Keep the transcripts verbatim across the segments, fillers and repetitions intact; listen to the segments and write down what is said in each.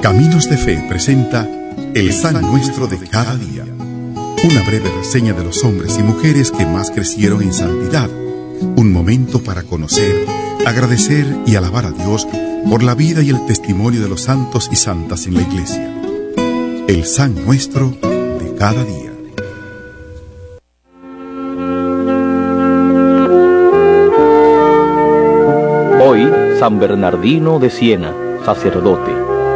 Caminos de Fe presenta El San Nuestro de cada día, una breve reseña de los hombres y mujeres que más crecieron en santidad, un momento para conocer, agradecer y alabar a Dios por la vida y el testimonio de los santos y santas en la Iglesia. El San Nuestro de cada día. Hoy, San Bernardino de Siena, sacerdote.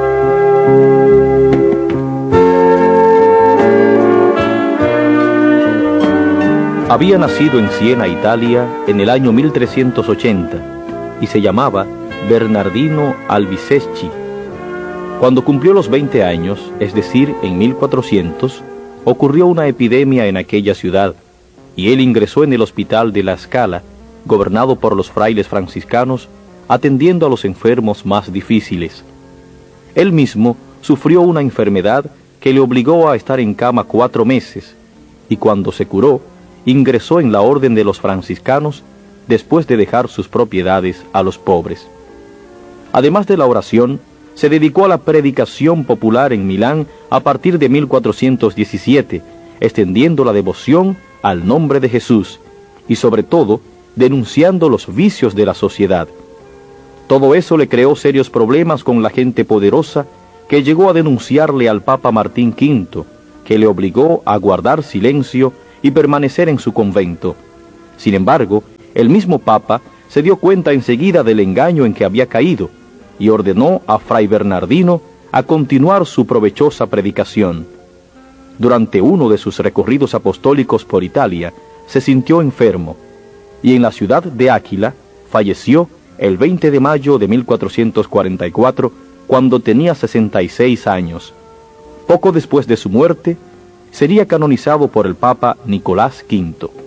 Había nacido en Siena, Italia, en el año mil trescientos ochenta y se llamaba Bernardino Albiseschi. Cuando cumplió los veinte años, es decir, en mil cuatrocientos, ocurrió una epidemia en aquella ciudad y él ingresó en el hospital de La Scala, gobernado por los frailes franciscanos, atendiendo a los enfermos más difíciles. Él mismo sufrió una enfermedad que le obligó a estar en cama cuatro meses, y cuando se curó, ingresó en la orden de los franciscanos después de dejar sus propiedades a los pobres. Además de la oración, se dedicó a la predicación popular en Milán a partir de mil cuatrocientos diecisiete, extendiendo la devoción al nombre de Jesús y sobre todo denunciando los vicios de la sociedad. Todo eso le creó serios problemas con la gente poderosa que llegó a denunciarle al Papa Martín quinto, que le obligó a guardar silencio y permanecer en su convento. Sin embargo, el mismo Papa se dio cuenta enseguida del engaño en que había caído y ordenó a Fray Bernardino a continuar su provechosa predicación. Durante uno de sus recorridos apostólicos por Italia, se sintió enfermo y en la ciudad de Áquila falleció el veinte de mayo de mil cuatrocientos cuarenta y cuatro, cuando tenía sesenta y seis años. Poco después de su muerte, sería canonizado por el Papa Nicolás quinto.